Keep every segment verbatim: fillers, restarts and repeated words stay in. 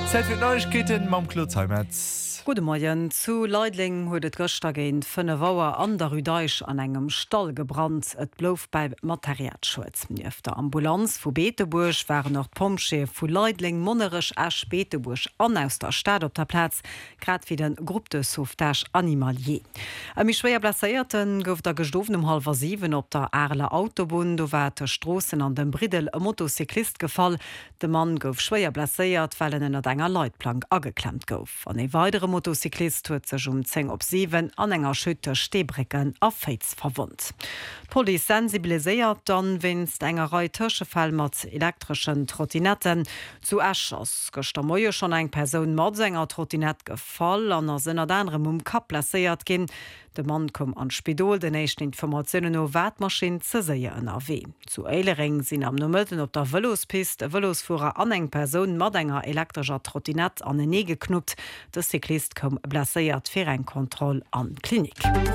Zeit für Neuigkeiten mam Klotzheimetz. Gute Morgen. Zu Leidling huet et Göster géint fënne Wauer an der Rüdeich an engem Stall gebrannt, et blouf bei Materiatschutz. Nieef der Ambulanz vu Beeteburg waren noch Pomsche vu Leidling monnerech asch Beeteburg an aus der Stadt op der Platz, grad wie den Gruppe de Sauvetage Animalier. Am mi schwéier Blaéierten gouf der gestofen um halber sieben op der Arler Autobahn, do war der Strossen an dem Bridel e Motocyklist gefall. De Mann gouf schwéier blaéiert, weil en er enger Leitplank ageklemmt gouf. An e weitere Motocyklist huet sech um zehn op sieben an enger Schütter Stebrecken a Faits verwundt. Poli sensibiliséiert dann winst engerei Tschefall mat elektrischen Trottinetten zu Äschers. Goster Moie schon eng Person mat senger Trottinett gefall an er sinnner anderem um Kap placéiert gin. De Mann kom an Spidol den echten Informationen no Wertmaschine ze seier N R W. Zu Eilering sinn am Nomëtten op der Wëlospist e Wëlosfuer an eng Person mat enger elektrischer Trottinett an den nee geknuppt. De Cyklist kom blaéiert fir en Kontroll an Klinik.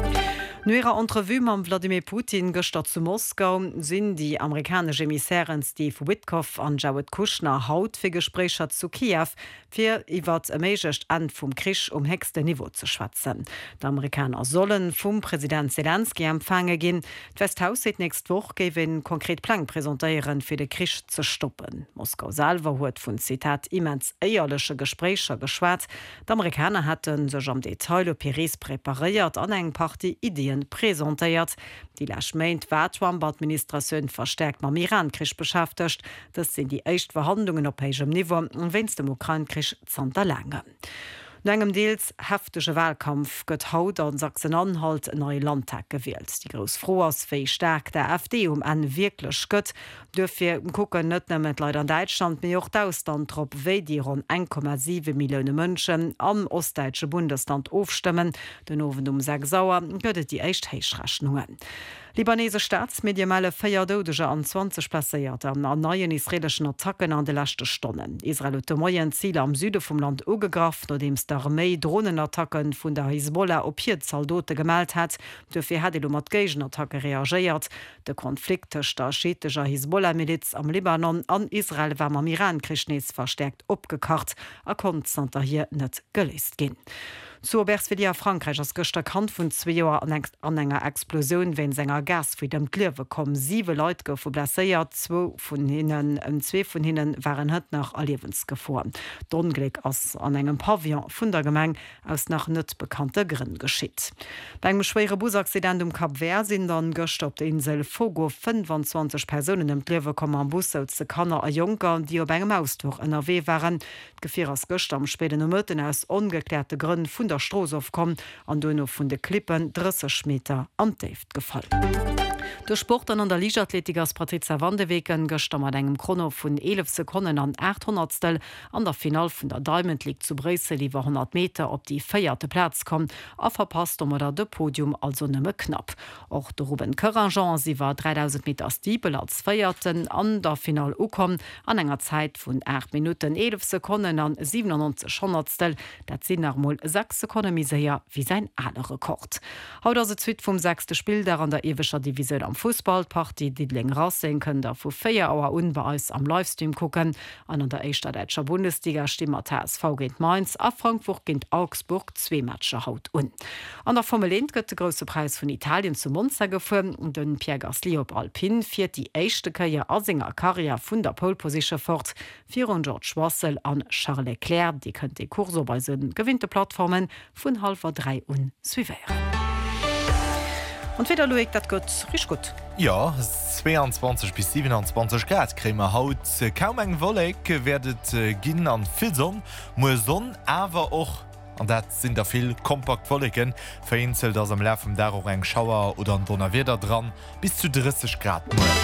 Nu ihrer Entrevue mam Wladimir Putin gestart zu Moskau sind die amerikanische Emissären Steve Witkoff an Jared Kushner haut fir Gesprächer zu Kiew fir iwwer erméigcht an vum Krisch um hegste Niveau zu schwatzen. Die Amerikaner sollen vum Präsident Zelensky empfange gin. D'Westhaus se nächst woch gewinn konkret Plan präsentieren fir de Krisch zu stoppen. Moskau selber huet vun Zitat immens eierlesche Gesprächer geschwat. Die Amerikaner hatten sech am Detail op Paris prepariert an eng Party Ideen präsentiert. Die Lach meint Watwambadministrationun verstärkt ma Iran-Krisch beschäftigt. Das sind die echt Verhandlungen op hegem Niveau und wenn's dem Ukraine-Krisch zanter lange. Engem Deels heftege Wahlkampf gëtt haut an Sachsen-Anhalt en neue Landtag gewählt. Die gros Froers wéi stark der AfD um en wirklich gëtt, dürfir kucken net nemmet Leiit an Deutschland mé joch d'Ausland trop wéi Di rund eins Komma sieben Millioune Mënschen am ostdeitsche Bundesland ofstimmen. Den Owen um sechs Sauer gëtt die echt Heichrechnungen. Libanese Staatsmediamelle feierdodege an zwanzig placéiert an neuen israelischen Attacken an de lachte Stonnen. Israel huet de moien Ziele am Süde vom Land ugegraft, nodems der Armee Drohnenattacken vun der Hisbollah op vier Zaldote gemeldt hat. Dofir hat die mat Gegenattacke reagiert. De Konflikt tech der schiitescher Hisbollah-Miliz am Libanon an Israel war am Iran-Krischnees verstärkt opgekart, er konnte Santa hier net gelesist gin. Zu Oberstwillia Frankreich als Göster Kant vun zwei Joer an enger Explosion wenn senger Gas wie dem Glirwe kom sieben Leute gouf blaéiert, zwei von hinnen ähm, zwei von hinnen waren het nach allewens gefor. D'Unglück ass an engem Pavillon vun der Gemeng aus nach net bekannte Grinn geschitt. Beim schwere Busaccident um Kap Vert sind dann Göster op der Insel Fogo fünfundzwanzig Personen im Glirwe kom am Bus ze Kanner a Junker, die op engem Austoch N R W waren. Gefir as Göster am späten Mëtten aus ungeklärte Grünn vun der Strosof kom an duno vun de Klippen dreißig Meter an Deft gefallen. Der Sport an der Ligathletik als Patricia Wandeweken gestern mat engem Chrono vun elf Sekunden an achthundertstel an der Final vun der Diamond League zu Bresel iwwer hundert Meter op die feierte Platz kom, a verpasst um oder de Podium also nëmme knapp. Och de Ruben Körangean sie war dreitausend Meter Stiebel als feierten an der Final ukom an enger Zeit vun acht Minuten elf Sekunden an siebenundneunzig Hundertstel, dat sinn nachmol sechs Sekunden miséier wie sein aller Rekord. Haut as Zwiit vum sechste Spiel der an der ewescher Division am Fußballparty Diedling Racing können da vu vier Auer unbeeis am Livestream gucken. An an der Eichstädtscher Bundesliga stimmt H S V gegen Mainz, a Frankfurt gegen Augsburg zwei Matcher haut un. An der Formel eins gëtt der grosse Preis von Italien zu Monza gefunden und den Pierre Gasly op Alpine fiert die echte Karriere Asinger Karriere vun der Pole Position fort. Vier George Russell an Charles Leclerc, die könnt die Kurso bei den gewinnte Plattformen vun halber drei und suivre. Und wieder Loik, dat gott rich gut. Ja, zweiundzwanzig bis siebenundzwanzig Grad krämer haut kaum eng Wolleg werdet äh, ginn an Filson, Mo Sonn awer och an dat sind der viel kompakt Wolleken verinzelt ass am Lä vum Daro eng Schauer oder an Donnerweder dran bis zu dreißig Grad.